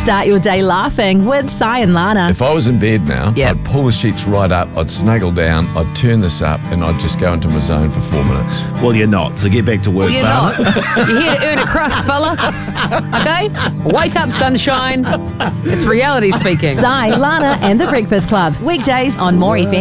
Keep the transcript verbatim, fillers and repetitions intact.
Start your day laughing with Si and Lana. If I was in bed now, Yep. I'd pull the sheets right up, I'd snuggle down, I'd turn this up, and I'd just go into my zone for four minutes. Well, you're not, so get back to work, Well, you're Barnett. not. You're here to earn a crust, fella. Okay? Wake up, sunshine. It's reality speaking. Si, Lana and the Breakfast Club. Weekdays on More F M.